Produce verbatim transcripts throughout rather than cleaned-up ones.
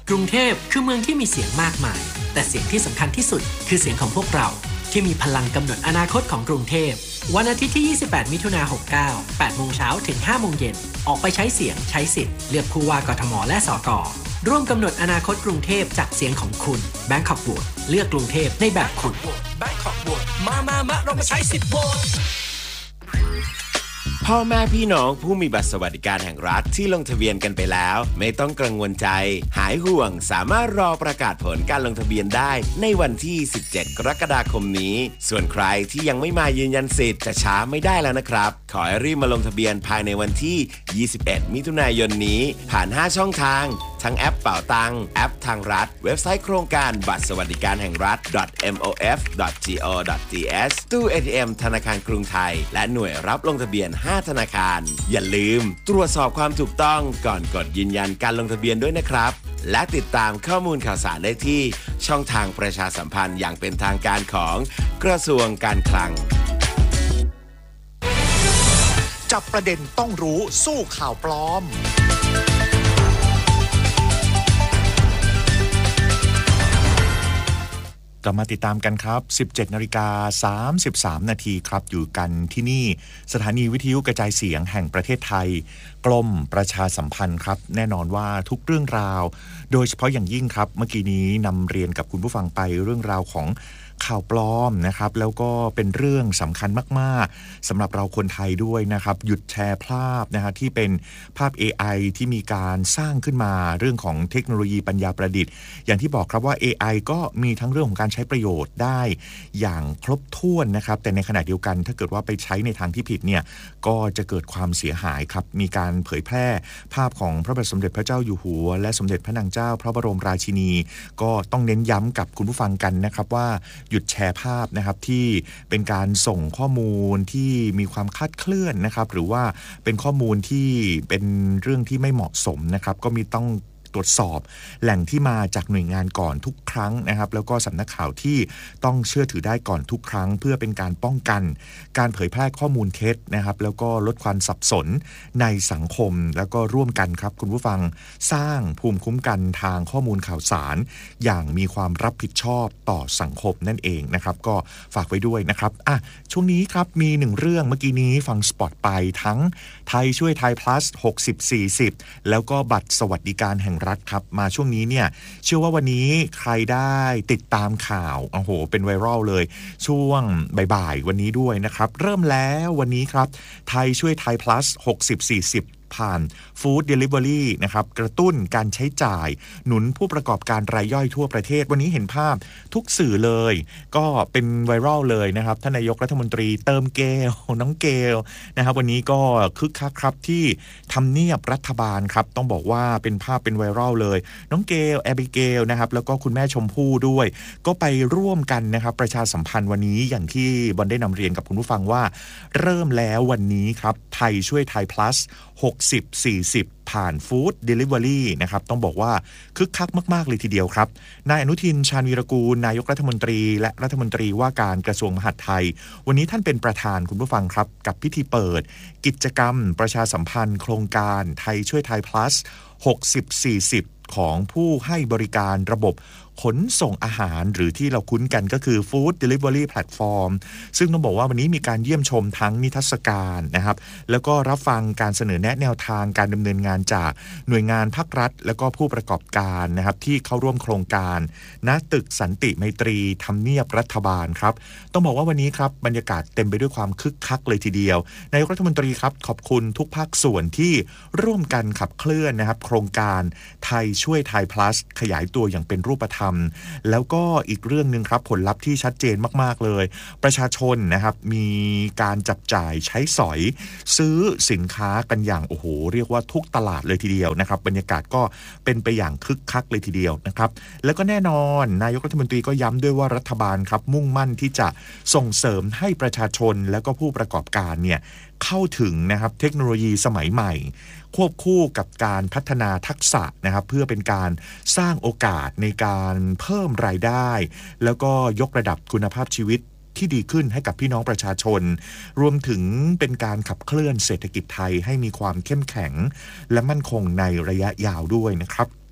กรุงเทพคือเมืองที่มีเสียงมากมายแต่เสียงที่สำคัญที่สุดคือเสียงของพวกเราที่มีพลังกำหนดอนาคตของกรุงเทพวันอาทิตย์ที่ยี่สิบแปดมิถุนายนหกเก้า แปดโมงเช้าถึงห้าโมงเย็นออกไปใช้เสียงใช้สิทธิ์เลือกผู้ว่ากทมและสกร่วมกำหนดอนาคตกรุงเทพจากเสียงของคุณ Bangkok Vote เลือกกรุงเทพในแบบคุณ Bangkok Vote มามามาเรามาใช้สิทธิ์โหวตพ่อแม่พี่น้องผู้มีบัตรสวัสดิการแห่งรัฐที่ลงทะเบียนกันไปแล้วไม่ต้องกังวลใจหายห่วงสามารถรอประกาศผลการลงทะเบียนได้ในวันที่สิบเจ็ดกรกฎาคมนี้ส่วนใครที่ยังไม่มายืนยันสิทธิ์จะช้าไม่ได้แล้วนะครับขอให้รีบมาลงทะเบียนภายในวันที่ยี่สิบเอ็ดมิถุนายนนี้ผ่านห้าช่องทางทั้งแอปเป๋าตังแอปทางรัฐเว็บไซต์โครงการบัตรสวัสดิการแห่งรัฐ เอ็ม โอ เอฟ ดอท จี โอ ดอท ที เอส ตู้ เอ ที เอ็ม ธนาคารกรุงไทยและหน่วยรับลงทะเบียนห้าธนาคารอย่าลืมตรวจสอบความถูกต้องก่อนกดยืนยันการลงทะเบียนด้วยนะครับและติดตามข้อมูลข่าวสารได้ที่ช่องทางประชาสัมพันธ์อย่างเป็นทางการของกระทรวงการคลังจับประเด็นต้องรู้สู้ข่าวปลอมกลับมาติดตามกันครับ สิบเจ็ดนาฬิกาสามสิบสาม นาทีครับอยู่กันที่นี่สถานีวิทยุกระจายเสียงแห่งประเทศไทยกรมประชาสัมพันธ์ครับแน่นอนว่าทุกเรื่องราวโดยเฉพาะอย่างยิ่งครับเมื่อกี้นี้นำเรียนกับคุณผู้ฟังไปเรื่องราวของข่าวปลอมนะครับแล้วก็เป็นเรื่องสำคัญมากๆสำหรับเราคนไทยด้วยนะครับหยุดแชร์ภาพนะฮะที่เป็นภาพ เอ ไอ ที่มีการสร้างขึ้นมาเรื่องของเทคโนโลยีปัญญาประดิษฐ์อย่างที่บอกครับว่า เอ ไอ ก็มีทั้งเรื่องของการใช้ประโยชน์ได้อย่างครบถ้วนนะครับแต่ในขณะเดียวกันถ้าเกิดว่าไปใช้ในทางที่ผิดเนี่ยก็จะเกิดความเสียหายครับมีการเผยแพร่ภาพของพระบาทสมเด็จพระเจ้าอยู่หัวและสมเด็จพระนางเจ้าพระบรมราชินีก็ต้องเน้นย้ำกับคุณผู้ฟังกันนะครับว่าหยุดแชร์ภาพนะครับที่เป็นการส่งข้อมูลที่มีความคลาดเคลื่อนนะครับหรือว่าเป็นข้อมูลที่เป็นเรื่องที่ไม่เหมาะสมนะครับก็มีต้องตรวจสอบแหล่งที่มาจากหน่วยงานก่อนทุกครั้งนะครับแล้วก็สำนักข่าวที่ต้องเชื่อถือได้ก่อนทุกครั้งเพื่อเป็นการป้องกันการเผยแพร่ข้อมูลเท็จนะครับแล้วก็ลดความสับสนในสังคมแล้วก็ร่วมกันครับคุณผู้ฟังสร้างภูมิคุ้มกันทางข้อมูลข่าวสารอย่างมีความรับผิดชอบต่อสังคมนั่นเองนะครับก็ฝากไว้ด้วยนะครับอ่ะช่วงนี้ครับมีหนึ่งเรื่องเมื่อกี้นี้ฟังสปอตไปทั้งไทยช่วยไทย plus หกสิบ สี่สิบแล้วก็บัตรสวัสดิการแห่งรัฐครับมาช่วงนี้เนี่ยเชื่อว่าวันนี้ใครได้ติดตามข่าวโอ้โหเป็นไวรัลเลยช่วงบ่ายๆวันนี้ด้วยนะครับเริ่มแล้ววันนี้ครับไทยช่วยไทย plus หกสิบ สี่สิบผ่านฟู้ดเดลิเวอรี่นะครับกระตุ้นการใช้จ่ายหนุนผู้ประกอบการรายย่อยทั่วประเทศวันนี้เห็นภาพทุกสื่อเลยก็เป็นไวรัลเลยนะครับท่านนายกรัฐมนตรีเติมเกลน้องเกลนะครับวันนี้ก็คึกคักครับที่ทำเนียบรัฐบาลครับต้องบอกว่าเป็นภาพเป็นไวรัลเลยน้องเกลแอบิเกลนะครับแล้วก็คุณแม่ชมพู่ด้วยก็ไปร่วมกันนะครับประชาสัมพันธ์วันนี้อย่างที่บอลได้นำเรียนกับคุณผู้ฟังว่าเริ่มแล้ววันนี้ครับไทยช่วยไทย plusหกสิบ สี่สิบผ่านฟู้ดเดลิเวอรี่นะครับต้องบอกว่าคึกคักมากๆเลยทีเดียวครับนายอนุทินชาญวีรกูลนายกรัฐมนตรีและรัฐมนตรีว่าการกระทรวงมหาดไทยวันนี้ท่านเป็นประธานคุณผู้ฟังครับกับพิธีเปิดกิจกรรมประชาสัมพันธ์โครงการไทยช่วยไทย plus หกสิบ สี่สิบของผู้ให้บริการระบบขนส่งอาหารหรือที่เราคุ้นกันก็คือ Food Delivery Platform ซึ่งต้องบอกว่าวันนี้มีการเยี่ยมชมทั้งนิทรรศการนะครับแล้วก็รับฟังการเสนอแนะแนวทางการดำเนินงานจากหน่วยงานภาครัฐแล้วก็ผู้ประกอบการนะครับที่เข้าร่วมโครงการณตึกสันติไมตรีทำเนียบรัฐบาลครับต้องบอกว่าวันนี้ครับบรรยากาศเต็มไปด้วยความคึกคักเลยทีเดียวนายกรัฐมนตรีครับขอบคุณทุกภาคส่วนที่ร่วมกันขับเคลื่อนนะครับโครงการไทยช่วยไทย plus ขยายตัวอย่างเป็นรูปธรรมแล้วก็อีกเรื่องนึงครับผลลัพธ์ที่ชัดเจนมากๆเลยประชาชนนะครับมีการจับจ่ายใช้สอยซื้อสินค้ากันอย่างโอ้โหเรียกว่าทุกตลาดเลยทีเดียวนะครับบรรยากาศก็เป็นไปอย่างคึกคักเลยทีเดียวนะครับแล้วก็แน่นอนนายกรัฐมนตรีก็ย้ำด้วยว่ารัฐบาลครับมุ่งมั่นที่จะส่งเสริมให้ประชาชนและก็ผู้ประกอบการเนี่ยเข้าถึงนะครับเทคโนโลยีสมัยใหม่ควบคู่กับการพัฒนาทักษะนะครับเพื่อเป็นการสร้างโอกาสในการเพิ่มรายได้แล้วก็ยกระดับคุณภาพชีวิตที่ดีขึ้นให้กับพี่น้องประชาชนรวมถึงเป็นการขับเคลื่อนเศรษฐกิจไทยให้มีความเข้มแข็งและมั่นคงในระยะยาวด้วยนะครับ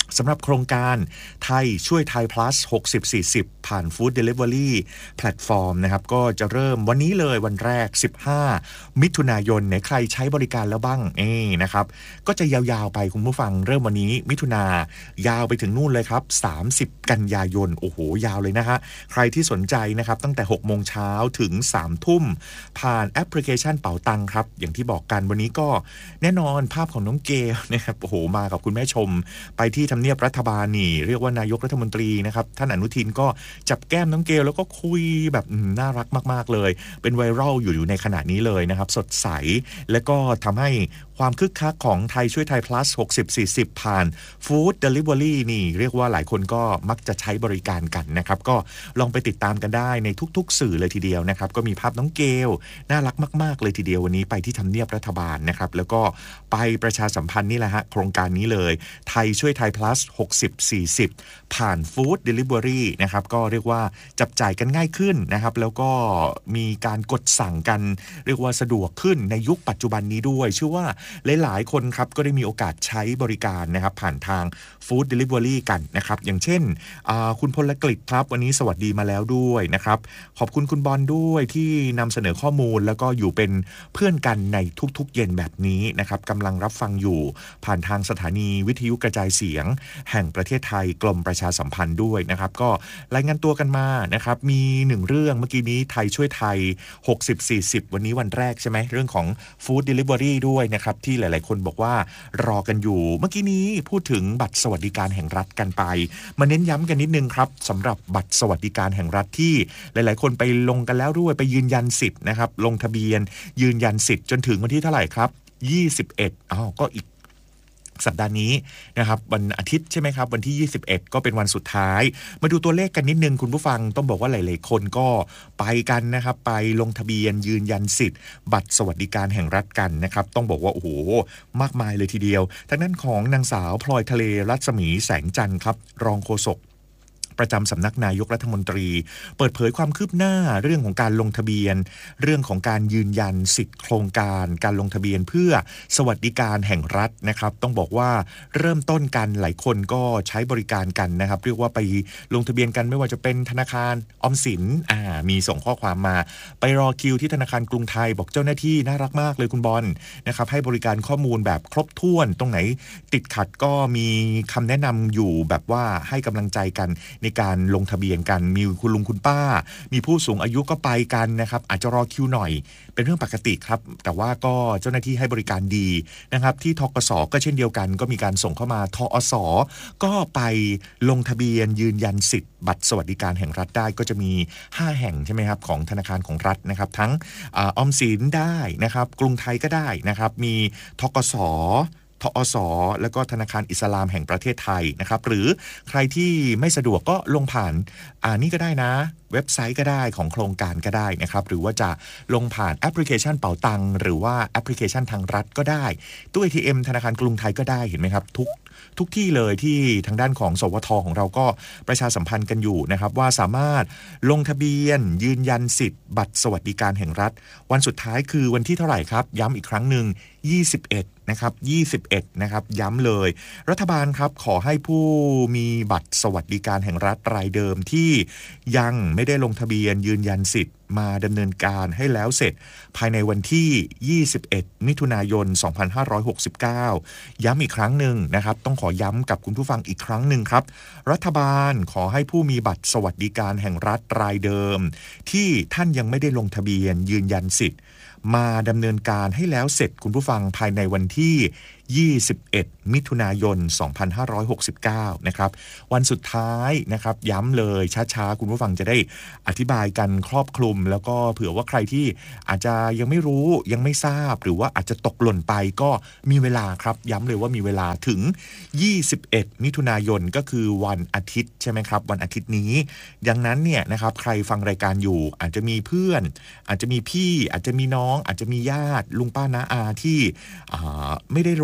สำหรับโครงการไทยช่วยไทย plus หกสิบ สี่สิบ ผ่าน Food Delivery แพลตฟอร์มนะครับก็จะเริ่มวันนี้เลยวันแรกสิบห้ามิถุนายนไหนใครใช้บริการแล้วบ้างเอ้นะครับก็จะยาวๆไปคุณผู้ฟังเริ่มวันนี้มิถุนายาวไปถึงนู่นเลยครับสามสิบกันยายนโอ้โหยาวเลยนะฮะใครที่สนใจนะครับตั้งแต่หกโมงเช้าถึงสามทุ่มผ่านแอปพลิเคชันเป๋าตังครับอย่างที่บอกกันวันนี้ก็แน่นอนภาพของน้องเกลนะครับโอ้โหมากับคุณแม่ชมไปที่ทำเนียบรัฐบาลนี่เรียกว่านายกรัฐมนตรีนะครับท่านอนุทินก็จับแก้มน้องเกลแล้วก็คุยแบบน่ารักมากๆเลยเป็นไวรัลอยู่อยู่ในขณะนี้เลยนะครับสดใสและก็ทำให้ความคึกคักของไทยช่วยไทย plus หกสิบ สี่สิบ ผ่าน Food Delivery นี่เรียกว่าหลายคนก็มักจะใช้บริการกันนะครับก็ลองไปติดตามกันได้ในทุกๆสื่อเลยทีเดียวนะครับก็มีภาพน้องเกลน่ารักมากๆเลยทีเดียววันนี้ไปที่ทำเนียบรัฐบาลนะครับแล้วก็ไปประชาสัมพันธ์นี่แหละฮะโครงการนี้เลยไทยช่วยไทย plus หกสิบ สี่สิบ ผ่าน Food Delivery นะครับก็เรียกว่าจับจ่ายกันง่ายขึ้นนะครับแล้วก็มีการกดสั่งกันเรียกว่าสะดวกขึ้นในยุคปัจจุบันนี้ด้วยเชื่อว่าหลายๆคนครับก็ได้มีโอกาสใช้บริการนะครับผ่านทาง Food Delivery กันนะครับอย่างเช่นคุณพลกฤษครับวันนี้สวัสดีมาแล้วด้วยนะครับขอบคุณคุณบอลด้วยที่นำเสนอข้อมูลแล้วก็อยู่เป็นเพื่อนกันในทุกๆเย็นแบบนี้นะครับกำลังรับฟังอยู่ผ่านทางสถานีวิทยุกระจายเสียงแห่งประเทศไทยกรมประชาสัมพันธ์ด้วยนะครับก็รายงานตัวกันมานะครับมีหนึ่งเรื่องเมื่อกี้นี้ไทยช่วยไทยหกสิบ สี่สิบวันนี้วันแรกใช่ไหมเรื่องของ Food Delivery ด้วยนะครับที่หลายๆคนบอกว่ารอกันอยู่เมื่อกี้นี้พูดถึงบัตรสวัสดิการแห่งรัฐกันไปมาเน้นย้ำกันนิดนึงครับสำหรับบัตรสวัสดิการแห่งรัฐที่หลายๆคนไปลงกันแล้วด้วยไปยืนยันสิทธิ์นะครับลงทะเบียนยืนยันสิทธิ์จนถึงวันที่เท่าไหร่ครับยี่สิบเอ็ดอ้าวก็อีกสัปดาห์นี้นะครับวันอาทิตย์ใช่ไหมครับวันที่ยี่สิบเอ็ดก็เป็นวันสุดท้ายมาดูตัวเลขกันนิดนึงคุณผู้ฟังต้องบอกว่าหลายๆคนก็ไปกันนะครับไปลงทะเบียนยืนยันสิทธิ์บัตรสวัสดิการแห่งรัฐกันนะครับต้องบอกว่าโอ้โหมากมายเลยทีเดียวทั้งนั้นของนางสาวพลอยทะเลรัศมีแสงจันทร์ครับรองโฆษกประจำสำนักนายกรัฐมนตรีเปิดเผยความคืบหน้าเรื่องของการลงทะเบียนเรื่องของการยืนยันสิทธิโครงการการลงทะเบียนเพื่อสวัสดิการแห่งรัฐนะครับต้องบอกว่าเริ่มต้นกันหลายคนก็ใช้บริการกันนะครับเรียกว่าไปลงทะเบียนกันไม่ว่าจะเป็นธนาคารออมสินอ่ามีส่งข้อความมาไปรอคิวที่ธนาคารกรุงไทยบอกเจ้าหน้าที่น่ารักมากเลยคุณบอลนะครับให้บริการข้อมูลแบบครบถ้วนตรงไหนติดขัดก็มีคำแนะนำอยู่แบบว่าให้กำลังใจกันในการลงทะเบียนกันมีคุณลุงคุณป้ามีผู้สูงอายุก็ไปกันนะครับอาจจะรอคิวหน่อยเป็นเรื่องปกติครับแต่ว่าก็เจ้าหน้าที่ให้บริการดีนะครับที่ทกสก็เช่นเดียวกันก็มีการส่งเข้ามาทอสก็ไปลงทะเบียนยืนยันสิทธิ์บัตรสวัสดิการแห่งรัฐได้ก็จะมีห้าแห่งใช่ไหมครับของธนาคารของรัฐนะครับทั้งออมสินได้นะครับกรุงไทยก็ได้นะครับมีทกสทอสแล้วก็ธนาคารอิสลามแห่งประเทศไทยนะครับหรือใครที่ไม่สะดวกก็ลงผ่านอ่านี่ก็ได้นะเว็บไซต์ก็ได้ของโครงการก็ได้นะครับหรือว่าจะลงผ่านแอปพลิเคชันเป๋าตังหรือว่าแอปพลิเคชันทางรัฐก็ได้ตู้ เอ ที เอ็ม ธนาคารกรุงไทยก็ได้เห็นไหมครับทุกทุกที่เลยที่ทางด้านของสวทของเราก็ประชาสัมพันธ์กันอยู่นะครับว่าสามารถลงทะเบียนยืนยันสิทธิ์บัตรสวัสดิการแห่งรัฐวันสุดท้ายคือวันที่เท่าไหร่ครับย้ำอีกครั้งหนึ่งยี่สิบเอ็ดนะครับยี่สิบเอ็ดนะครับย้ำเลยรัฐบาลครับขอให้ผู้มีบัตรสวัสดิการแห่งรัฐรายเดิมที่ยังไม่ได้ลงทะเบียนยืนยันสิทธิ์มาดำเนินการให้แล้วเสร็จภายในวันที่ยี่สิบเอ็ดมิถุนายนสองพันห้าร้อยหกสิบเก้าย้ำอีกครั้งหนึ่งนะครับต้องขอย้ำกับคุณผู้ฟังอีกครั้งหนึ่งครับรัฐบาลขอให้ผู้มีบัตรสวัสดิการแห่งรัฐรายเดิมที่ท่านยังไม่ได้ลงทะเบียนยืนยันสิทธิ์มาดำเนินการให้แล้วเสร็จคุณผู้ฟังภายในวันที่ยี่สิบเอ็ดมิถุนายนสองพันห้าร้อยหกสิบเก้านะครับวันสุดท้ายนะครับย้ำเลยช้าๆคุณผู้ฟังจะได้อธิบายกันครอบคลุมแล้วก็เผื่อว่าใครที่อาจจะยังไม่รู้ยังไม่ทราบหรือว่าอาจจะตกหล่นไปก็มีเวลาครับย้ำเลยว่ามีเวลาถึงยี่สิบเอ็ดมิถุนายนก็คือวันอาทิตย์ใช่ไหมครับวันอาทิตย์นี้ดังนั้นเนี่ยนะครับใครฟังรายการอยู่อาจจะมีเพื่อนอาจจะมีพี่อาจจะมีน้องอาจจะมีญาติลุงป้าน้าอาที่ไม่ได้รบ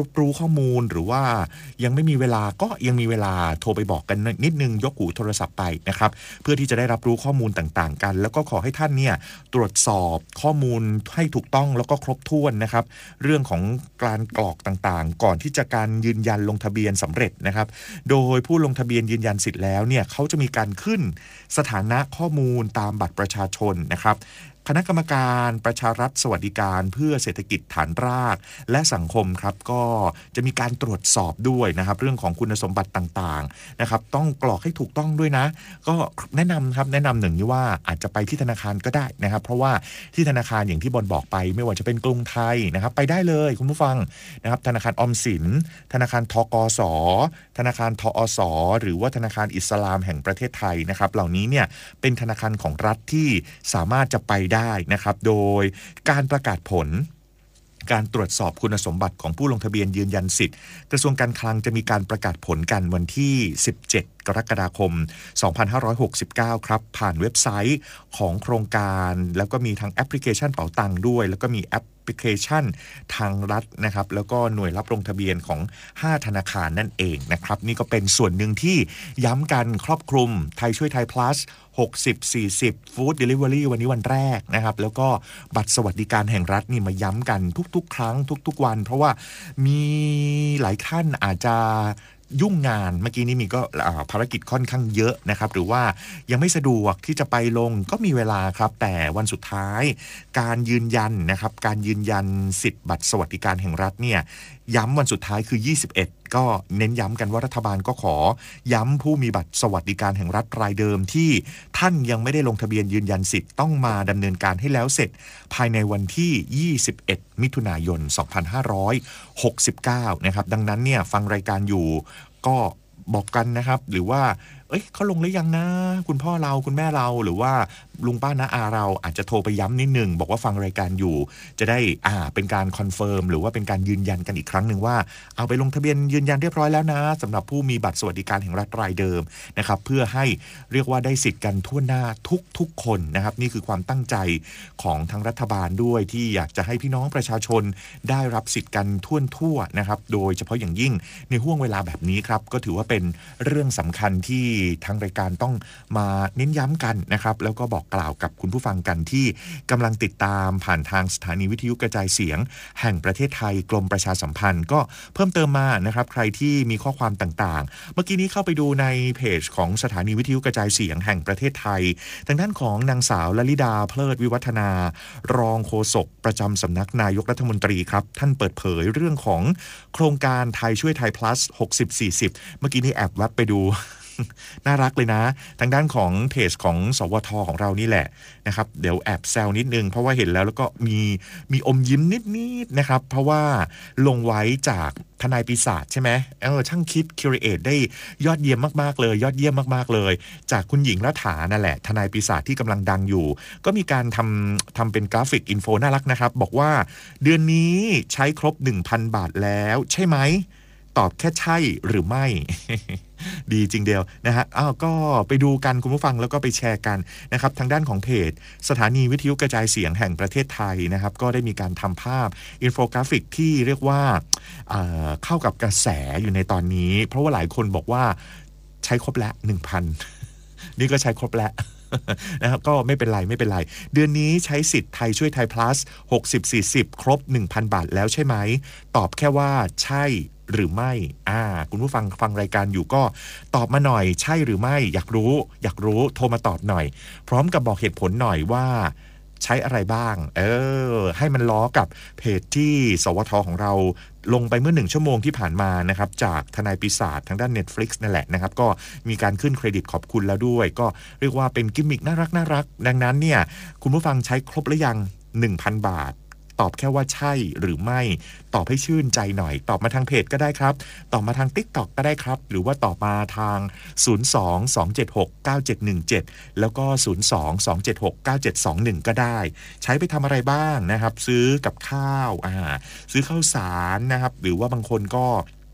รู้ข้อมูลหรือว่ายังไม่มีเวลาก็ยังมีเวลาโทรไปบอกกันนิดนึงยกหูโทรศัพท์ไปนะครับเพื่อที่จะได้รับรู้ข้อมูลต่างๆกันแล้วก็ขอให้ท่านเนี่ยตรวจสอบข้อมูลให้ถูกต้องแล้วก็ครบถ้วนนะครับเรื่องของการกรอกต่างๆก่อนที่จะการยืนยันลงทะเบียนสำเร็จนะครับโดยผู้ลงทะเบียนยืนยันสิทธิ์แล้วเนี่ยเขาจะมีการขึ้นสถานะข้อมูลตามบัตรประชาชนนะครับคณะกรรมการประชารัฐสวัสดิการเพื่อเศรษฐกิจฐานรากและสังคมครับก็จะมีการตรวจสอบด้วยนะครับเรื่องของคุณสมบัติต่างๆนะครับต้องกรอกให้ถูกต้องด้วยนะก็แนะนำครับแนะนำหนึ่งที่ว่าอาจจะไปที่ธนาคารก็ได้นะครับเพราะว่าที่ธนาคารอย่างที่บอลบอกไปไม่ว่าจะเป็นกรุงไทยนะครับไปได้เลยคุณผู้ฟังนะครับธนาคารออมสินธนาคารทกส.ธนาคารทอส.หรือว่าธนาคารอิสลามแห่งประเทศไทยนะครับเหล่านี้เนี่ยเป็นธนาคารของรัฐที่สามารถจะไปได้นะครับโดยการประกาศผลการตรวจสอบคุณสมบัติของผู้ลงทะเบียนยืนยันสิทธิ์กระทรวงการคลังจะมีการประกาศผลกันวันที่สิบเจ็ดกรกฎาคมสองพันห้าร้อยหกสิบเก้าครับผ่านเว็บไซต์ของโครงการแล้วก็มีทางแอปพลิเคชันเป๋าตังค์ด้วยแล้วก็มีแอปพลิเคชันทางรัฐนะครับแล้วก็หน่วยรับลงทะเบียนของห้าธนาคารนั่นเองนะครับนี่ก็เป็นส่วนหนึ่งที่ย้ำกันครอบคลุมไทยช่วยไทย plus หกสิบ สี่สิบ Food Delivery วันนี้วันแรกนะครับแล้วก็บัตรสวัสดิการแห่งรัฐนี่มาย้ำกันทุกๆครั้งทุกๆวันเพราะว่ามีหลายท่านอาจจะยุ่งงานเมื่อกี้นี้มีก็ภารกิจค่อนข้างเยอะนะครับหรือว่ายังไม่สะดวกที่จะไปลงก็มีเวลาครับแต่วันสุดท้ายการยืนยันนะครับการยืนยันสิทธิ์บัตรสวัสดิการแห่งรัฐเนี่ยย้ำวันสุดท้ายคือยี่สิบเอ็ดก็เน้นย้ำกันว่ารัฐบาลก็ขอย้ำผู้มีบัตรสวัสดิการแห่งรัฐรายเดิมที่ท่านยังไม่ได้ลงทะเบียนยืนยันสิทธิ์ต้องมาดำเนินการให้แล้วเสร็จภายในวันที่ยี่สิบเอ็ดมิถุนายนสองพันห้าร้อยหกสิบเก้านะครับดังนั้นเนี่ยฟังรายการอยู่ก็บอกกันนะครับหรือว่าเอ้ยเขาลงหรือยังนะคุณพ่อเราคุณแม่เราหรือว่าลุงป้าน้าอาเราอาจจะโทรไปย้ำนิดนึงบอกว่าฟังรายการอยู่จะได้อ่าเป็นการคอนเฟิร์มหรือว่าเป็นการยืนยันกันอีกครั้งหนึ่งว่าเอาไปลงทะเบียนยืนยันเรียบร้อยแล้วนะสำหรับผู้มีบัตรสวัสดิการแห่งรัฐรายเดิมนะครับเพื่อให้เรียกว่าได้สิทธิ์กันทั่วหน้าทุกๆคนนะครับนี่คือความตั้งใจของทางรัฐบาลด้วยที่อยากจะให้พี่น้องประชาชนได้รับสิทธิ์กันทั่วทั่วนะครับโดยเฉพาะอย่างยิ่งในห่วงเวลาแบบนี้ครับก็ถือว่าเป็นเรื่องสำคัญที่ทางรายการต้องมาเน้นย้ำกันนะครับแล้วก็บอกกล่าวกับคุณผู้ฟังกันที่กำลังติดตามผ่านทางสถานีวิทยุกระจายเสียงแห่งประเทศไทยกรมประชาสัมพันธ์ก็เพิ่มเติมมานะครับใครที่มีข้อความต่างๆเมื่อกี้นี้เข้าไปดูในเพจของสถานีวิทยุกระจายเสียงแห่งประเทศไทยทางด้านของนางสาวลลิดาเพลิดวิวัฒนารองโฆษกประจำสำนักนายกรัฐมนตรีครับท่านเปิดเผยเรื่องของโครงการไทยช่วยไทย plus หกสิบ สี่สิบเมื่อกี้นี้แอบแวบไปดูน่ารักเลยนะทางด้านของเพจของสวทของเรานี่แหละนะครับเดี๋ยวแอบแซวนิดนึงเพราะว่าเห็นแล้วแล้วก็มีมีอมยิ้มนิดๆนะครับเพราะว่าลงไว้จากทนายปีศาจใช่ไหมเออช่างคิดคิวเรตได้ยอดเยี่ยมมากๆเลยยอดเยี่ยมมากๆเลยจากคุณหญิงรัฐานั่นแหละทนายปีศาจที่กำลังดังอยู่ก็มีการทำทำเป็นกราฟิกอินโฟน่ารักนะครับบอกว่าเดือนนี้ใช้ครบ หนึ่งพัน บาทแล้วใช่ไหมตอบแค่ใช่หรือไม่ ดีจริงเดียวนะฮะอ้าวก็ไปดูกันคุณผู้ฟังแล้วก็ไปแชร์กันนะครับทางด้านของเพจสถานีวิทยุกระจายเสียงแห่งประเทศไทยนะครับก็ได้มีการทำภาพอินโฟกราฟิกที่เรียกว่าเอ่อเข้ากับกระแสอยู่ในตอนนี้เพราะว่าหลายคนบอกว่าใช้ครบแล้ว หนึ่งพัน นี่ก็ใช้ครบแล้วนะครับก็ไม่เป็นไรไม่เป็นไรเดือนนี้ใช้สิทธิ์ไทยช่วยไทย plus หกสิบ สี่สิบครบ หนึ่งพัน บาทแล้วใช่ไหมตอบแค่ว่าใช่หรือไม่อ่าคุณผู้ฟังฟังรายการอยู่ก็ตอบมาหน่อยใช่หรือไม่อยากรู้อยากรู้โทรมาตอบหน่อยพร้อมกับบอกเหตุผลหน่อยว่าใช้อะไรบ้างเออให้มันล้อกับเพจที่สวทของเราลงไปเมื่อหนึ่งชั่วโมงที่ผ่านมานะครับจากทนายปีศาจทางด้าน Netflix นั่นแหละนะครับก็มีการขึ้นเครดิตขอบคุณแล้วด้วยก็เรียกว่าเป็นกิมมิกน่ารักน่ารักดังนั้นเนี่ยคุณผู้ฟังใช้ครบหรือยัง หนึ่งพัน บาทตอบแค่ว่าใช่หรือไม่ตอบให้ชื่นใจหน่อยตอบมาทางเพจก็ได้ครับตอบมาทาง TikTok ก็ได้ครับหรือว่าตอบมาทางศูนย์ สอง สอง เจ็ด หก เก้า เจ็ด หนึ่ง เจ็ดแล้วก็ศูนย์ สอง สอง เจ็ด หก เก้า เจ็ด สอง หนึ่งก็ได้ใช้ไปทำอะไรบ้างนะครับซื้อกับข้าวอ่าซื้อข้าวสารนะครับหรือว่าบางคนก็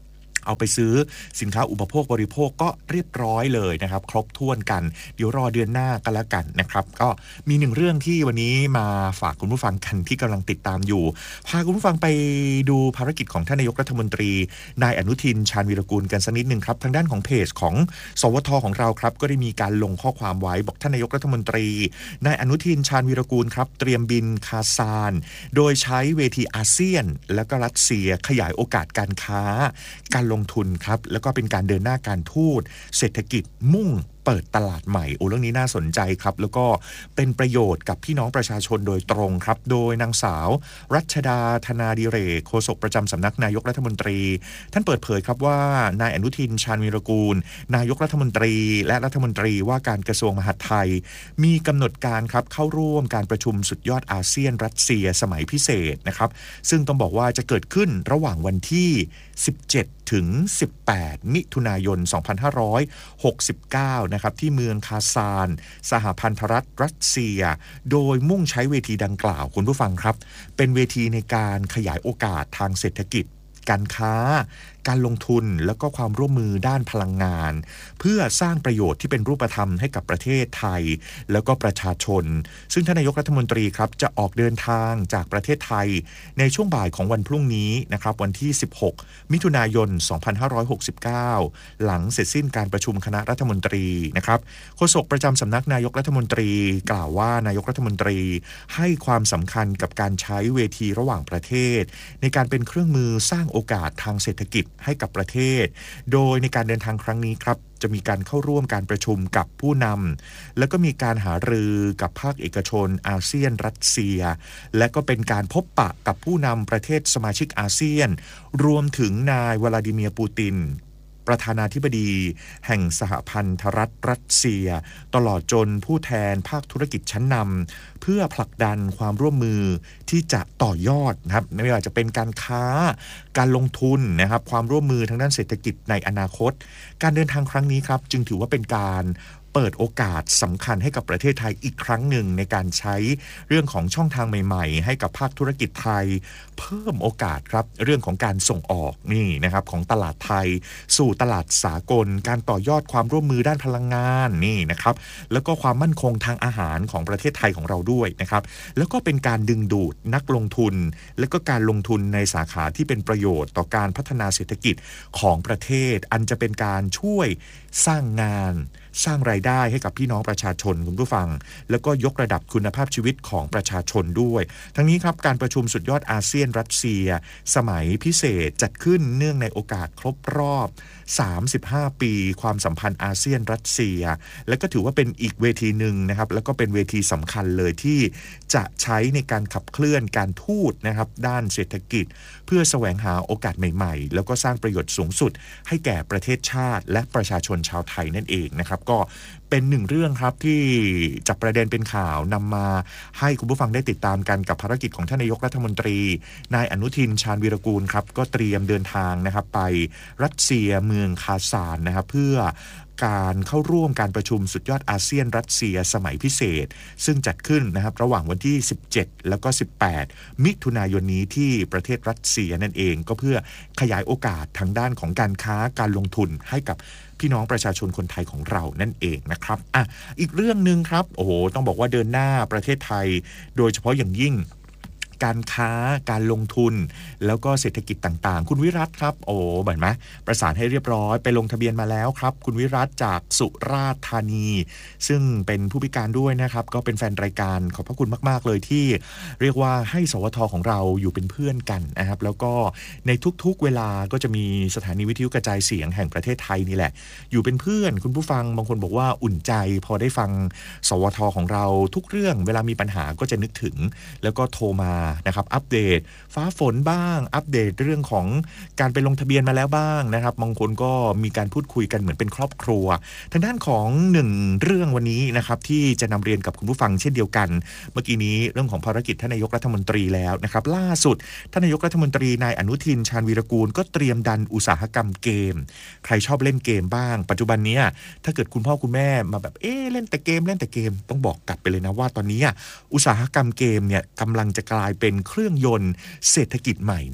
เอาไปซื้อสินค้าอุปโภคบริโภคก็เรียบร้อยเลยนะครับครบถ้วนกันเดี๋ยวรอเดือนหน้ากันแล้วกันนะครับก็มีหนึ่งเรื่องที่วันนี้มาฝากคุณผู้ฟังกันที่กำลังติดตามอยู่พาคุณผู้ฟังไปดูภารกิจของท่านนายกรัฐมนตรีนายอนุทินชาญวีรกูลกันสักนิดนึงครับทางด้านของเพจของสวทของเราครับก็ได้มีการลงข้อความไว้บอกท่านนายกรัฐมนตรีนายอนุทินชาญวีรกูลครับเตรียมบินคาซานโดยใช้เวทีอาเซียนและก็รัสเซียขยายโอกาสการค้าการลงทุนครับแล้วก็เป็นการเดินหน้าการทูตเศรษฐกิจมุ่งเปิดตลาดใหม่โอ้เรื่องนี้น่าสนใจครับแล้วก็เป็นประโยชน์กับพี่น้องประชาชนโดยตรงครับโดยนางสาวรัชดาธนาดิเรกโฆษกประจำสำนักนายกรัฐมนตรีท่านเปิดเผยครับว่านายอนุทินชาญวีรกูลนายกรัฐมนตรีและรัฐมนตรีว่าการกระทรวงมหาดไทยมีกำหนดการครับเข้าร่วมการประชุมสุดยอดอาเซียนรัสเซียสมัยพิเศษนะครับซึ่งต้องบอกว่าจะเกิดขึ้นระหว่างวันที่สิบเจ็ดถึงสิบแปดมิถุนายนสองพันห้าร้อยหกสิบเก้านะครับที่เมืองคาซานสหพันธรัฐรัสเซียโดยมุ่งใช้เวทีดังกล่าวคุณผู้ฟังครับเป็นเวทีในการขยายโอกาสทางเศรษฐกิจการค้าการลงทุนแล้วก็ความร่วมมือด้านพลังงานเพื่อสร้างประโยชน์ที่เป็นรูปธรรมให้กับประเทศไทยแล้วก็ประชาชนซึ่งท่านนายกรัฐมนตรีครับจะออกเดินทางจากประเทศไทยในช่วงบ่ายของวันพรุ่งนี้นะครับวันที่สิบหกมิถุนายนสองพันห้าร้อยหกสิบเก้าหลังเสร็จสิ้นการประชุมคณะรัฐมนตรีนะครับโฆษกประจำสำนักนายกรัฐมนตรีกล่าวว่านายกรัฐมนตรีให้ความสำคัญกับการใช้เวทีระหว่างประเทศในการเป็นเครื่องมือสร้างโอกาสทางเศรษฐกิจให้กับประเทศโดยในการเดินทางครั้งนี้ครับจะมีการเข้าร่วมการประชุมกับผู้นำแล้วก็มีการหารือกับภาคเอกชนอาเซียนรัสเซียและก็เป็นการพบปะกับผู้นำประเทศสมาชิกอาเซียนรวมถึงนายวลาดิเมียร์ปูตินประธานาธิบดีแห่งสหพันธรัฐรัสเซียตลอดจนผู้แทนภาคธุรกิจชั้นนำเพื่อผลักดันความร่วมมือที่จะต่อยอดนะครับไม่ว่าจะเป็นการค้าการลงทุนนะครับความร่วมมือทางด้านเศรษฐกิจในอนาคตการเดินทางครั้งนี้ครับจึงถือว่าเป็นการเปิดโอกาสสำคัญให้กับประเทศไทยอีกครั้งหนึ่งในการใช้เรื่องของช่องทางใหม่ๆให้กับภาคธุรกิจไทยเพิ่มโอกาสครับเรื่องของการส่งออกนี่นะครับของตลาดไทยสู่ตลาดสากลการต่อยอดความร่วมมือด้านพลังงานนี่นะครับแล้วก็ความมั่นคงทางอาหารของประเทศไทยของเราด้วยนะครับแล้วก็เป็นการดึงดูดนักลงทุนและก็การลงทุนในสาขาที่เป็นประโยชน์ต่อการพัฒนาเศรษฐกิจของประเทศอันจะเป็นการช่วยสร้างงานสร้างรายได้ให้กับพี่น้องประชาชนคุณผู้ฟังแล้วก็ยกระดับคุณภาพชีวิตของประชาชนด้วยทั้งนี้ครับการประชุมสุดยอดอาเซียนรัสเซียสมัยพิเศษจัดขึ้นเนื่องในโอกาสครบรอบสามสิบห้าปีความสัมพันธ์อาเซียนรัสเซียและก็ถือว่าเป็นอีกเวทีหนึ่งนะครับแล้วก็เป็นเวทีสำคัญเลยที่จะใช้ในการขับเคลื่อนการทูตนะครับด้านเศรษฐกิจเพื่อแสวงหาโอกาสใหม่ๆแล้วก็สร้างประโยชน์สูงสุดให้แก่ประเทศชาติและประชาชนชาวไทยนั่นเองนะครับก็เป็นหนึ่งเรื่องครับที่จับประเด็นเป็นข่าวนำมาให้คุณผู้ฟังได้ติดตามกันกับภารกิจของท่านนายกรัฐมนตรีนายอนุทินชาญวีรกูลครับก็เตรียมเดินทางนะครับไปรัสเซียเมืองคาซานนะครับเพื่อการเข้าร่วมการประชุมสุดยอดอาเซียนรัสเซียสมัยพิเศษซึ่งจัดขึ้นนะครับระหว่างวันที่สิบเจ็ดแล้วก็สิบแปดมิถุนายนนี้ที่ประเทศรัสเซียนั่นเองก็เพื่อขยายโอกาสทางด้านของการค้าการลงทุนให้กับพี่น้องประชาชนคนไทยของเรานั่นเองนะครับอ่ะอีกเรื่องนึงครับโอ้โหต้องบอกว่าเดินหน้าประเทศไทยโดยเฉพาะอย่างยิ่งการค้าการลงทุนแล้วก็เศรษฐกิจต่างๆคุณวิรัตครับโอ้เหมือนไหมประสานให้เรียบร้อยไปลงทะเบียนมาแล้วครับคุณวิรัตจากสุราษฎร์ธานีซึ่งเป็นผู้พิการด้วยนะครับก็เป็นแฟนรายการขอบพระคุณมากๆเลยที่เรียกว่าให้สวทของเราอยู่เป็นเพื่อนกันนะครับแล้วก็ในทุกๆเวลาก็จะมีสถานีวิทยุกระจายเสียงแห่งประเทศไทยนี่แหละอยู่เป็นเพื่อนคุณผู้ฟังบางคนบอกว่าอุ่นใจพอได้ฟังสวทของเราทุกเรื่องเวลามีปัญหาก็จะนึกถึงแล้วก็โทรมานะครับอัปเดตฟ้าฝนบ้างอัปเดตเรื่องของการไปลงทะเบียนมาแล้วบ้างนะครับบางคนก็มีการพูดคุยกันเหมือนเป็นครอบครัวทางด้านของหนึ่งเรื่องวันนี้นะครับที่จะนำเรียนกับคุณผู้ฟังเช่นเดียวกันเมื่อกี้นี้เรื่องของภารกิจท่านนายกรัฐมนตรีแล้วนะครับล่าสุดท่านนายกรัฐมนตรีนายอนุทินชาญวีรกูลก็เตรียมดันอุตสาหกรรมเกมใครชอบเล่นเกมบ้างปัจจุบันนี้ถ้าเกิดคุณพ่อคุณแม่มาแบบเอ๊ะเล่นแต่เกมเล่นแต่เกมต้องบอกกลับไปเลยนะว่าตอนนี้อุตสาหกรรมเกมเนี่ยกำลังจะกลายเป็นเครื่องยนต์เศรษฐกิจใหม่นะ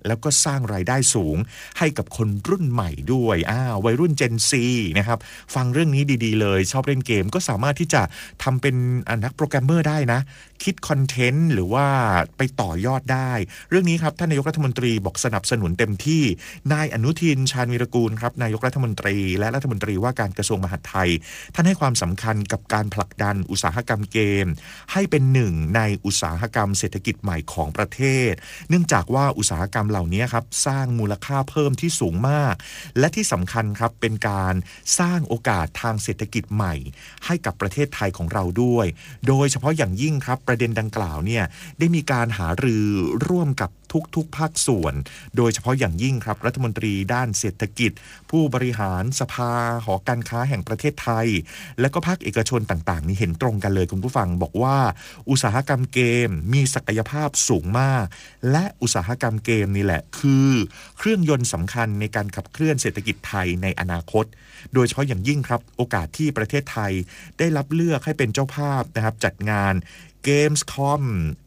แล้วก็สร้างรายได้สูงให้กับคนรุ่นใหม่ด้วยอ้าววัยรุ่น Gen Z นะครับฟังเรื่องนี้ดีๆเลยชอบเล่นเกมก็สามารถที่จะทำเป็นนักโปรแกรมเมอร์ได้นะคิดคอนเทนต์หรือว่าไปต่อยอดได้เรื่องนี้ครับท่านนายกรัฐมนตรีบอกสนับสนุนเต็มที่นายอนุทินชาญวีรกูลครับนายกรัฐมนตรีและรัฐมนตรีว่าการกระทรวงมหาดไทยท่านให้ความสำคัญกับการผลักดันอุตสาหกรรมเกมให้เป็นหนึ่งในอุตสาหกรรมเศรษฐกิจใหม่ของประเทศเนื่องจากว่าอุตสาหกรรมเหล่านี้ครับสร้างมูลค่าเพิ่มที่สูงมากและที่สำคัญครับเป็นการสร้างโอกาสทางเศรษฐกิจใหม่ให้กับประเทศไทยของเราด้วยโดยเฉพาะอย่างยิ่งครับประเด็นดังกล่าวเนี่ยได้มีการหารือร่วมกับทุกๆภาคส่วนโดยเฉพาะอย่างยิ่งครับรัฐมนตรีด้านเศรษฐกิจผู้บริหารสภาหอการค้าแห่งประเทศไทยและก็ภาคเอกชนต่างๆนี่เห็นตรงกันเลยคุณผู้ฟังบอกว่าอุตสาหกรรมเกมมีศักยภาพสูงมากและอุตสาหกรรมเกมนี่แหละคือเครื่องยนต์สำคัญในการขับเคลื่อนเศรษฐกิจไทยในอนาคตโดยเฉพาะอย่างยิ่งครับโอกาสที่ประเทศไทยได้รับเลือกให้เป็นเจ้าภาพนะครับจัดงาน Gamescom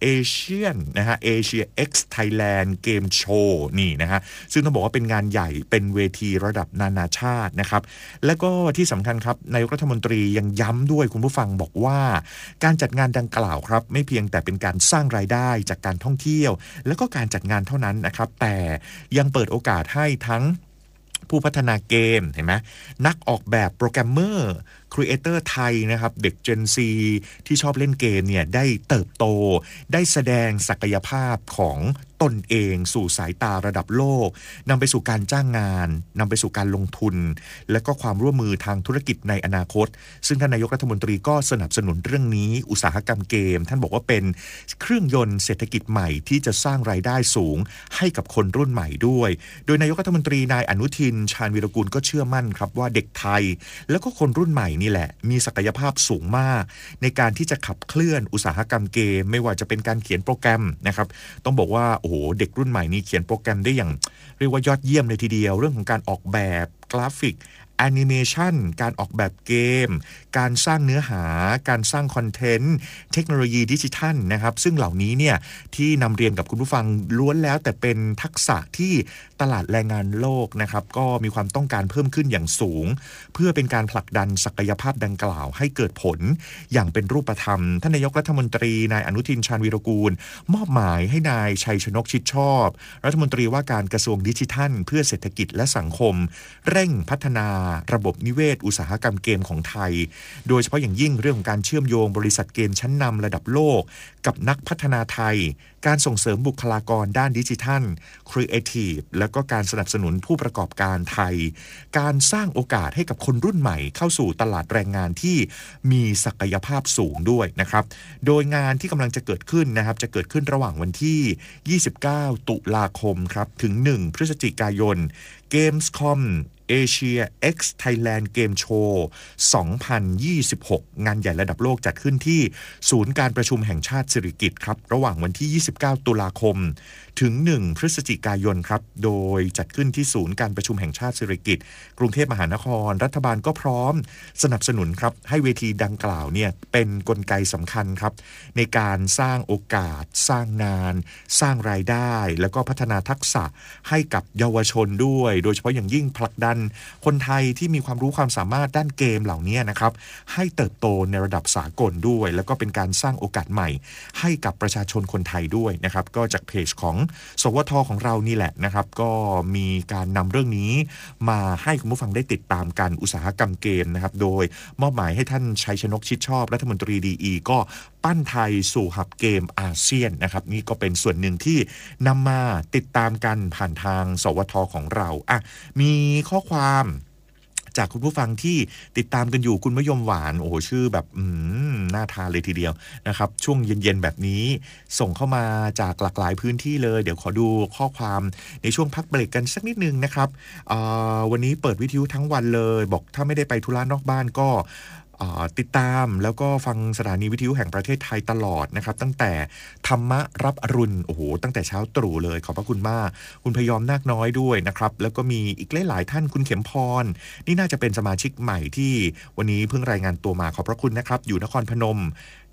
Asian นะฮะ Asia X Thailand Game Show นี่นะฮะซึ่งต้องบอกว่าเป็นงานใหญ่เป็นเวทีระดับนานาชาตินะครับและก็ที่สำคัญครับนายกรัฐมนตรียังย้ำด้วยคุณผู้ฟังบอกว่าการจัดงานดังกล่าวครับไม่เพียงแต่เป็นการสร้างรายได้จากการท่องเที่ยวแล้วก็การจัดงานเท่านั้นนะครับแต่ยังเปิดโอกาสให้ทั้งผู้พัฒนาเกมเห็นไหมนักออกแบบโปรแกรมเมอร์ครีเอเตอร์ไทยนะครับเด็ก Gen Z ที่ชอบเล่นเกมเนี่ยได้เติบโตได้แสดงศักยภาพของตนเองสู่สายตาระดับโลกนำไปสู่การจ้างงานนำไปสู่การลงทุนและก็ความร่วมมือทางธุรกิจในอนาคตซึ่งท่านนายกรัฐมนตรีก็สนับสนุนเรื่องนี้อุตสาหกรรมเกมท่านบอกว่าเป็นเครื่องยนต์เศรษฐกิจใหม่ที่จะสร้างรายได้สูงให้กับคนรุ่นใหม่ด้วยโดยนายกรัฐมนตรีนายอนุทินชาญวีรกูลก็เชื่อมั่นครับว่าเด็กไทยแล้วก็คนรุ่นใหม่นี่แหละมีศักยภาพสูงมากในการที่จะขับเคลื่อนอุตสาหกรรมเกมไม่ว่าจะเป็นการเขียนโปรแกรมนะครับต้องบอกว่าโอ้โหเด็กรุ่นใหม่นี่เขียนโปรแกรมได้อย่างเรียกว่ายอดเยี่ยมเลยทีเดียวเรื่องของการออกแบบกราฟิกแอนิเมชันการออกแบบเกมการสร้างเนื้อหาการสร้างคอนเทนต์เทคโนโลยีดิจิทัลนะครับซึ่งเหล่านี้เนี่ยที่นำเรียนกับคุณผู้ฟังล้วนแล้วแต่เป็นทักษะที่ตลาดแรงงานโลกนะครับก็มีความต้องการเพิ่มขึ้นอย่างสูงเพื่อเป็นการผลักดันศักยภาพดังกล่าวให้เกิดผลอย่างเป็นรูปธรรมท่านนายกรัฐมนตรีนายอนุทินชาญวีรกูลมอบหมายให้นายชัยชนกชิดชอบรัฐมนตรีว่าการกระทรวงดิจิทัลเพื่อเศรษฐกิจและสังคมเร่งพัฒนาระบบนิเวศอุตสาหกรรมเกมของไทยโดยเฉพาะอย่างยิ่งเรื่องของการเชื่อมโยงบริษัทเกมชั้นนำระดับโลกกับนักพัฒนาไทยการส่งเสริมบุคลากรด้านดิจิทัลครีเอทีฟแล้วก็การสนับสนุนผู้ประกอบการไทยการสร้างโอกาสให้กับคนรุ่นใหม่เข้าสู่ตลาดแรงงานที่มีศักยภาพสูงด้วยนะครับโดยงานที่กำลังจะเกิดขึ้นนะครับจะเกิดขึ้นระหว่างวันที่ยี่สิบเก้าตุลาคมครับถึงหนึ่งพฤศจิกายน Gamescom Asia X Thailand Game Show สองพันยี่สิบหก งานใหญ่ระดับโลกจัดขึ้นที่ศูนย์การประชุมแห่งชาติสิริกิติ์ครับระหว่างวันที่ยี่สิบเก้าตุลาคมถึงหนึ่งพฤศจิกายนครับโดยจัดขึ้นที่ศูนย์การประชุมแห่งชาติสิริกิติ์กรุงเทพมหานครรัฐบาลก็พร้อมสนับสนุนครับให้เวทีดังกล่าวเนี่ยเป็นกลไกสำคัญครับในการสร้างโอกาสสร้างงานสร้างรายได้แล้วก็พัฒนาทักษะให้กับเยาวชนด้วยโดยเฉพาะอย่างยิ่งผลักดันคนไทยที่มีความรู้ความสามารถด้านเกมเหล่านี้นะครับให้เติบโตในระดับสากลด้วยแล้วก็เป็นการสร้างโอกาสใหม่ให้กับประชาชนคนไทยด้วยนะครับก็จากเพจของสวทของเรานี่แหละนะครับก็มีการนำเรื่องนี้มาให้คุณผู้ฟังได้ติดตามกันอุตสาหกรรมเกมนะครับโดยมอบหมายให้ท่านชัยชนกชิดชอบรัฐมนตรีดีอีก็ปั้นไทยสู่หับเกมอาเซียนนะครับนี่ก็เป็นส่วนหนึ่งที่นำมาติดตามกันผ่านทางสวทของเราอ่ะมีข้อความจากคุณผู้ฟังที่ติดตามกันอยู่คุณมะยมหวานโอ้โหชื่อแบบอืมน่าทานเลยทีเดียวนะครับช่วงเย็นๆแบบนี้ส่งเข้ามาจากหลากหลายพื้นที่เลยเดี๋ยวขอดูข้อความในช่วงพักเบรกกันสักนิดนึงนะครับวันนี้เปิดวิทยุทั้งวันเลยบอกถ้าไม่ได้ไปธุระนอกบ้านก็ติดตามแล้วก็ฟังสถานีวิทยุแห่งประเทศไทยตลอดนะครับตั้งแต่ธรรมะรับอรุณโอ้โหตั้งแต่เช้าตรู่เลยขอบพระคุณมากคุณพยอมนาคน้อยด้วยนะครับแล้วก็มีอีกหลายๆท่านคุณเข็มพรนี่น่าจะเป็นสมาชิกใหม่ที่วันนี้เพิ่งรายงานตัวมาขอบพระคุณนะครับอยู่นครพนม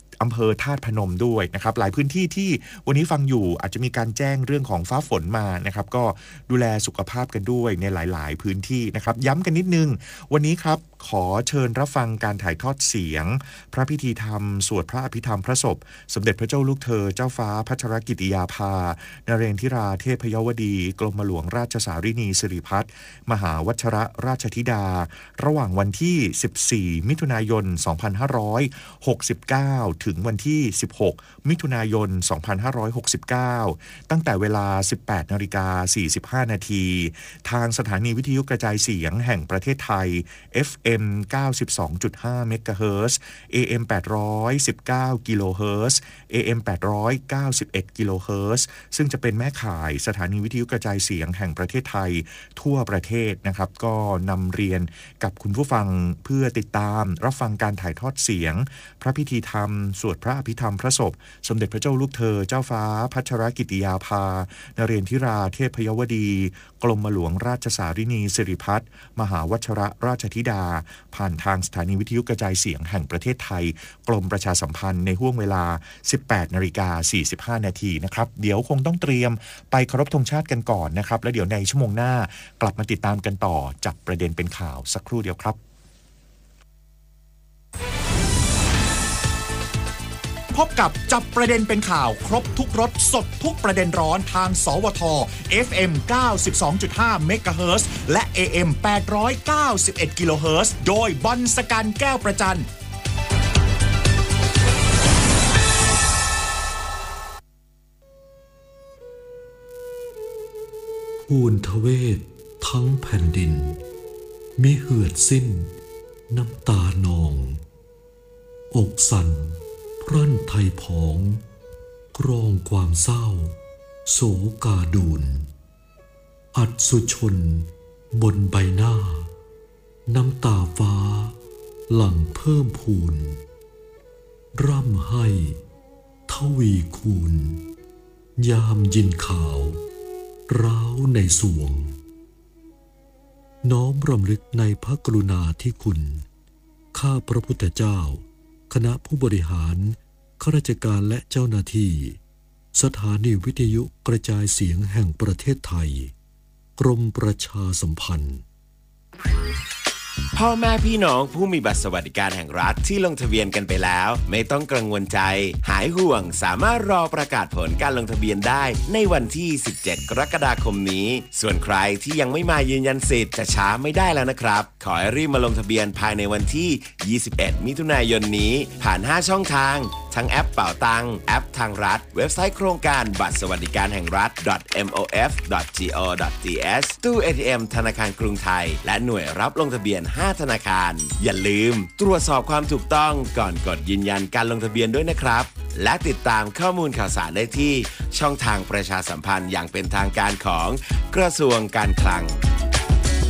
อำเภอธาตุพนมด้วยนะครับหลายพื้นที่ที่วันนี้ฟังอยู่อาจจะมีการแจ้งเรื่องของฟ้าฝนมานะครับก็ดูแลสุขภาพกันด้วยในหลายๆพื้นที่นะครับย้ำกันนิดนึงวันนี้ครับขอเชิญรับฟังการถ่ายทอดเสียงพระพิธีธรรมสวดพระอภิธรรมพระศพสมเด็จพระเจ้าลูกเธอเจ้าฟ้าพัชรกิติยาภานเรนทิราเทพยวดีกรมหลวงราชสารินีสิริพัฒน์มหาวัชรราชธิดาระหว่างวันที่สิบสี่มิถุนายนสองพันห้าร้อยหกสิบเก้าถึงวันที่สิบหกมิถุนายนสองพันห้าร้อยหกสิบเก้าตั้งแต่เวลา สิบแปดนาฬิกาสี่สิบห้านาทีทางสถานีวิทยุกระจายเสียงแห่งประเทศไทย เอฟ เอ็ม เก้าสิบสองจุดห้า เมกะเฮิรตซ์ เอ เอ็ม แปดร้อยสิบเก้า กิโลเฮิรตซ์ เอ เอ็ม แปดร้อยเก้าสิบเอ็ด กิโลเฮิรตซ์ซึ่งจะเป็นแม่ข่ายสถานีวิทยุกระจายเสียงแห่งประเทศไทยทั่วประเทศนะครับก็นำเรียนกับคุณผู้ฟังเพื่อติดตามรับฟังการถ่ายทอดเสียงพระพิธีธรรมสวดพระอภิธรรมพระศพสมเด็จพระเจ้าลูกเธอเจ้าฟ้าพัชรกิติยาภานเรนทิราเทพยวดีกรมหลวงราชสารินีสิริพัฒน์มหาวัชรราชธิดาผ่านทางสถานีวิทยุกระจายเสียงแห่งประเทศไทยกรมประชาสัมพันธ์ในห้วงเวลา สิบแปดนาฬิกาสี่สิบห้านาทีนะครับเดี๋ยวคงต้องเตรียมไปเคารพธงชาติกันก่อนนะครับแล้วเดี๋ยวในชั่วโมงหน้ากลับมาติดตามกันต่อจับประเด็นเป็นข่าวสักครู่เดียวครับพบกับจับประเด็นเป็นข่าวครบทุกรสสดทุกประเด็นร้อนทางสวท เอฟ เอ็ม เก้าสิบสองจุดห้า เมกะเฮิรตซ์และ เอ เอ็ม แปดร้อยเก้าสิบเอ็ด กิโลเฮิรตซ์โดยบอลสกันแก้วประจันภูนทเวศทั้งแผ่นดินมิเหือดสิ้นน้ำตานองอกสั่นพรั่นไทยผองกรองความเศร้าโศกาดูนอัดสุชนบนใบหน้าน้ำตาฟ้าหลั่งเพิ่มพูนร่ำให้ทวีคูณยามยินข่าวร้าวในสวงน้อมรำลึกในพระกรุณาธิคุณข้าพระพุทธเจ้าคณะผู้บริหารข้าราชการและเจ้าหน้าที่สถานีวิทยุกระจายเสียงแห่งประเทศไทยกรมประชาสัมพันธ์พ่อแม่พี่น้องผู้มีบัตรสวัสดิการแห่งรัฐที่ลงทะเบียนกันไปแล้วไม่ต้องกังวลใจหายห่วงสามารถรอประกาศผลการลงทะเบียนได้ในวันที่สิบเจ็ดกรกฎาคมนี้ส่วนใครที่ยังไม่มายืนยันสิทธิ์จะช้าไม่ได้แล้วนะครับขอให้รีบมาลงทะเบียนภายในวันที่ยี่สิบเอ็ดมิถุนายนนี้ผ่านห้าช่องทางทั้งแอปเป๋าตังแอปทางรัฐเว็บไซต์โครงการบัตรสวัสดิการแห่งรัฐ เอ็ม โอ เอฟ ดอท จี โอ ดอท ที เอส ตู้ เอ ที เอ็ม ธนาคารกรุงไทยและหน่วยรับลงทะเบียนห้าธนาคารอย่าลืมตรวจสอบความถูกต้องก่อนกดยืนยันการลงทะเบียนด้วยนะครับและติดตามข้อมูลข่าวสารได้ที่ช่องทางประชาสัมพันธ์อย่างเป็นทางการของกระทรวงการคลัง